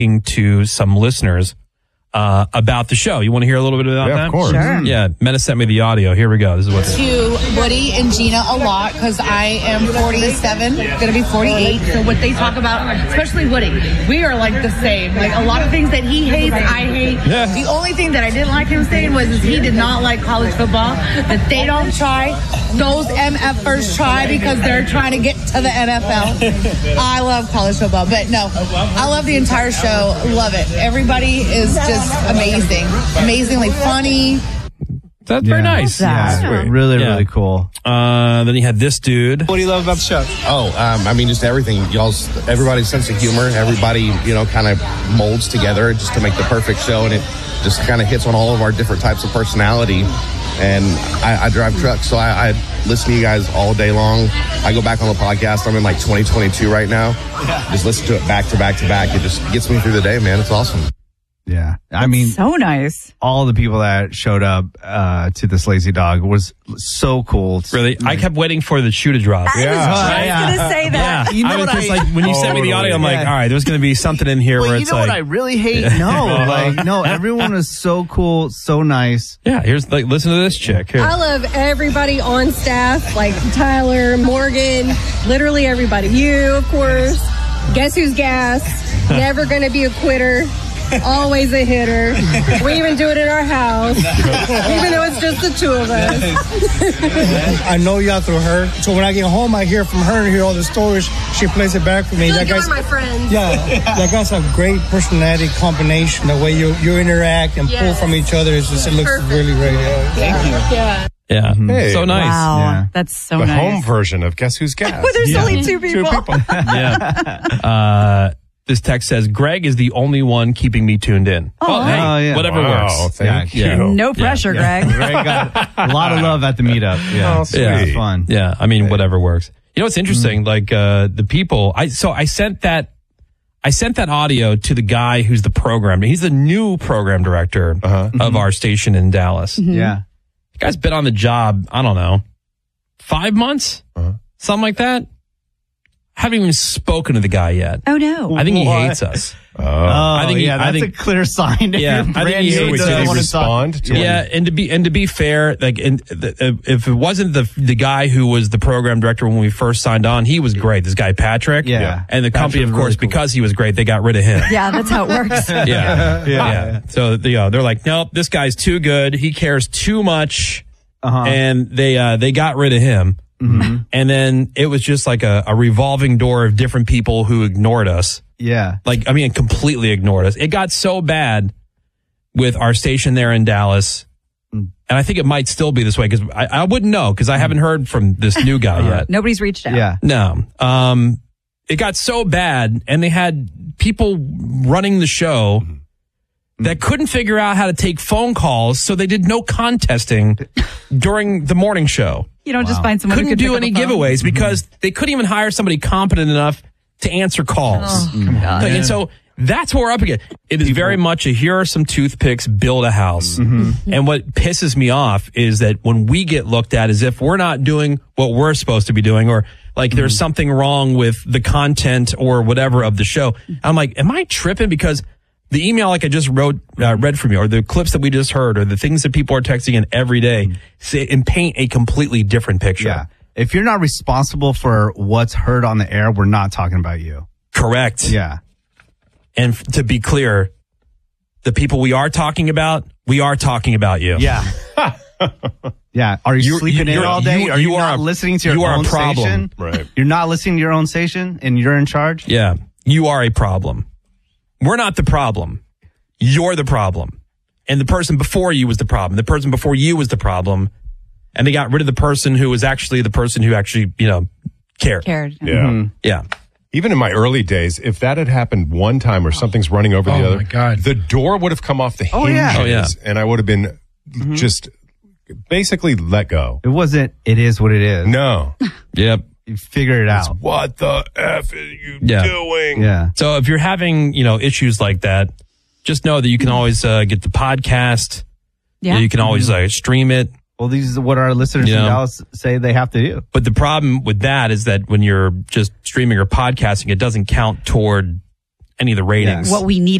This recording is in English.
to some listeners about the show. You want to hear a little bit about that? Yeah, of course. Sure. Yeah, Mena sent me the audio. Here we go. This is what To Woody and Gina a lot because I am 47, going to be 48. So what they talk about, especially Woody, we are like the same. Like a lot of things that he hates, I hate. Yeah. The only thing that I didn't like him saying was he did not like college football, that they don't try. Those MFers try because they're trying to get to the NFL. I love college football, but no, I love the entire show. Love it. Everybody is just amazing. Amazingly funny. That's very nice. Yeah, really cool. Then you had this dude. What do you love about the show? I mean, just everything. Everybody's sense of humor. Everybody, kind of molds together just to make the perfect show, and it just kind of hits on all of our different types of personality. And I drive trucks, so I listen to you guys all day long. I go back on the podcast. I'm in like 2022 right now. Just listen to it back to back to back. It just gets me through the day, man. It's awesome. Yeah. I mean, so nice. all the people that showed up to this Lazy Dog was so cool. Really, I kept waiting for the shoe to drop. I was just going to say that. You know what when you sent me the audio, I'm like, all right, there's going to be something in here where you it's know like, what I really hate? No, everyone was so cool, so nice. yeah, here's like, listen to this chick. Here. I love everybody on staff, like Tyler, Morgan, literally everybody. You, of course. Guess who's gas? Never going to be a quitter. Always a hitter. We even do it in our house, even though it's just the two of us. I know y'all through her, so when I get home, I hear from her and hear all the stories. She plays it back for me. Like you're my friends. Yeah, that guy's a great personality combination. The way you interact and pull from each other, it looks Perfect. really great. Thank you. Yeah. Yeah, Hey. so nice. Wow. Yeah. That's so The nice. home version of Guess Who's Gas. Well, there's only two people. Yeah. This text says, Greg is the only one keeping me tuned in. Oh, yeah. Whatever Wow, works. thank Yeah. you. No pressure, Greg. Greg got a lot of love at the meetup. Yeah. Oh, sweet. Yeah. It was fun. Yeah, I mean, whatever works. You know what's interesting? Like the people. I sent that audio to the guy who's the program. He's the new program director of our station in Dallas. Yeah. The guy's been on the job, I don't know, 5 months, something like that. Haven't even spoken to the guy yet. Oh, no. I think he hates us. Oh, I think that's a clear sign. Yeah, I think he hates Did us. he respond to Yeah, and to be fair, like if it wasn't the guy who was the program director when we first signed on, he was great. This guy Patrick, Yeah. and the company, of Patrick was course, really cool. because he was great, they got rid of him. Yeah, that's how it works. Yeah. So they're like, nope, this guy's too good. He cares too much, and they got rid of him. Mm-hmm. And then it was just like a revolving door of different people who ignored us. Yeah. Like, I mean, completely ignored us. It got so bad with our station there in Dallas. And I think it might still be this way because I wouldn't know because I haven't heard from this new guy yet. Nobody's reached out. Yeah. No. It got so bad and they had people running the show that couldn't figure out how to take phone calls. So they did no contesting during the morning show. You don't just find someone who Couldn't could do pick any up a phone. giveaways because they couldn't even hire somebody competent enough to answer calls. And so that's what we're up against. It is very much here are some toothpicks, build a house. And what pisses me off is that when we get looked at as if we're not doing what we're supposed to be doing or like there's something wrong with the content or whatever of the show. I'm like, am I tripping? Because the email like I just read from you or the clips that we just heard or the things that people are texting in every day say, and paint a completely different picture. Yeah. If you're not responsible for what's heard on the air, we're not talking about you. Correct. Yeah. And to be clear, the people we are talking about you. Yeah. Yeah. Are you sleeping in all day? Are you not listening to your own station? Right. You're not listening to your own station and you're in charge? Yeah. You are a problem. We're not the problem. You're the problem. And the person before you was the problem. The person before you was the problem. And they got rid of the person who was actually the person who actually, cared. Yeah. Yeah. Even in my early days, if that had happened one time or something's running over the other, my God. the door would have come off the hinges yeah. Oh, yeah. and I would have been just basically let go. It wasn't, it is what it is. No. Yep. You figure it out. What the F are you Yeah. doing? Yeah. So if you're having, issues like that, just know that you can always get the podcast. Yeah. You can always stream it. Well, these are what our listeners in Dallas say they have to do. But the problem with that is that when you're just streaming or podcasting, it doesn't count toward any of the ratings. What we need